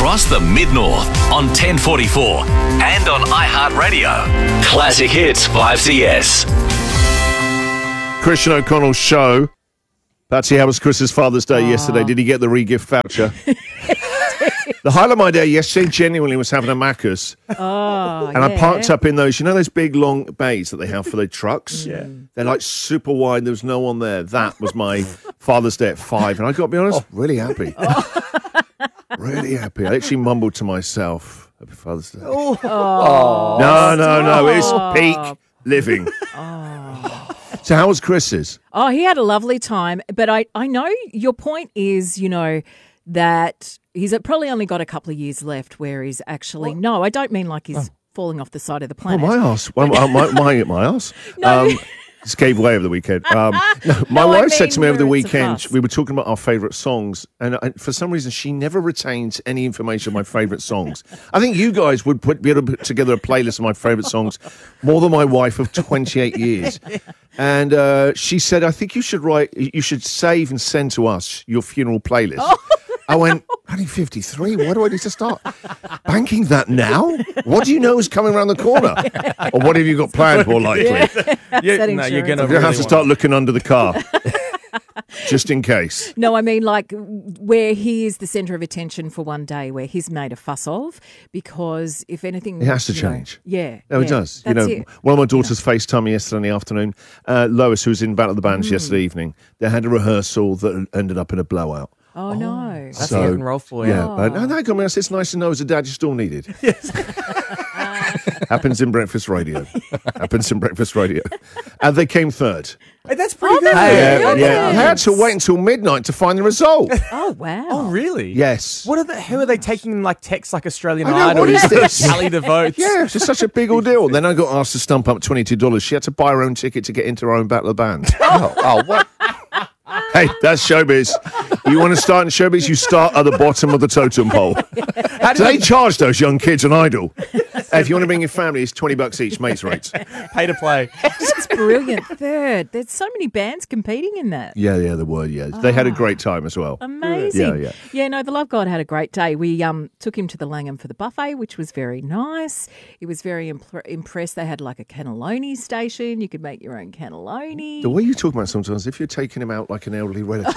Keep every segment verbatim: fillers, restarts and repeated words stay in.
across the Mid-North on ten forty-four and on iHeartRadio. Classic Hits five C S. Christian O'Connell's show. Patsy, how was Chris's Father's Day oh. yesterday? Did he get the re-gift voucher? The highlight of my day yesterday genuinely was having a Macca's. Oh, and yeah. I parked up in those, you know those big long bays that they have for their trucks? Yeah. They're like super wide. There was no one there. That was my Father's Day at five. And I got to be honest, really happy. Really happy. I actually mumbled to myself, Happy Father's Day. Oh, no, no, no. It's peak living. Oh. So how was Chris's? Oh, he had a lovely time. But I, I know your point is, you know, that he's probably only got a couple of years left where he's actually... What? No, I don't mean like he's oh. falling off the side of the planet. Oh, my ass. Well, my, my, my ass. No. Um, just gave way over the weekend. Um, no, my no, wife I mean, said to me over the weekend, we were talking about our favourite songs, and I, for some reason she never retains any information of my favourite songs. I think you guys would put, be able to put together a playlist of my favourite songs more than my wife of twenty-eight years. And uh, she said, I think you should write, you should save and send to us your funeral playlist. Oh. I went, only fifty-three? Why do I need to start banking that now? What do you know is coming around the corner? Or what have you got planned, more likely? Yeah. Yeah, no, you're gonna you really have to start looking under the car, just in case. No, I mean like where he is the centre of attention for one day, where he's made a fuss of, because if anything... It has to you change. Know, yeah. No, yeah, it does. You that's know, it. one of my daughters FaceTimed me yesterday in the afternoon. Uh, Lois, who was in Battle of the Bands Mm. yesterday evening, they had a reharsal that ended up in a blowout. Oh, oh no. That's So, a hit and roll for you. Yeah, Oh. but no, no, I mean, it's nice to know as a dad you still needed. Yes. Happens in breakfast radio. Happens in breakfast radio. And they came third. Hey, that's pretty Oh, good. that's Yeah, Brilliant. yeah. I had to wait until midnight to find the result. Oh, wow. Oh, really? Yes. What are the? Who are they taking like texts like Australian I know, Idol? what is this? Tally the votes. Yeah, it's just such a big old deal. Then I got asked to stump up twenty-two dollars. She had to buy her own ticket to get into her own Battle of the Bands. oh, oh, what? Hey, that's showbiz. You want to start in showbiz, you start at the bottom of the totem pole. How So do they they charge those young kids an Idol. Hey, if you want to bring your family, it's twenty bucks each, mates rates. pay to play? That's brilliant. Third. There's so many bands competing in that. Yeah, yeah, there were, yeah. They had a great time as well. Amazing. Yeah, yeah. Yeah, no, the Love God had a great day. We um took him to the Langham for the buffet, which was very nice. He was very imp- impressed. They had like a cannelloni station. You could make your own cannelloni. The way you talk about it sometimes, if you're taking him out like an elderly relative.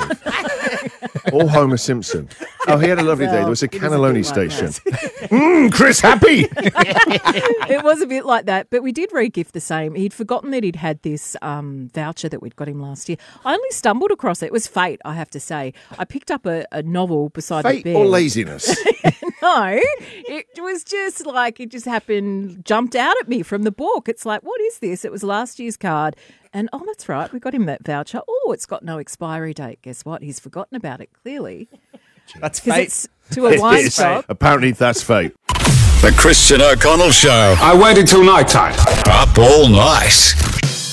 Or Homer Simpson. Oh, he had a lovely day. There was a Well, it was a cannelloni bit like station. Mmm, Chris happy. It was a bit like that, but we did re-gift the same. He'd forgotten that he'd had this um, voucher that we'd got him last year. I only stumbled across it. It was fate, I have to say. I picked up a, a novel beside Fate the bed. or laziness? No, it was just like it just happened, jumped out at me from the book. It's like, what is this? It was last year's card. And, oh, that's right, we got him that voucher. Oh, it's got no expiry date. Guess what? He's forgotten about it, clearly. That's Because fate. it's to a It wine is. shop. Apparently that's fate. The Christian O'Connell Show. I waited till night time. Up all night.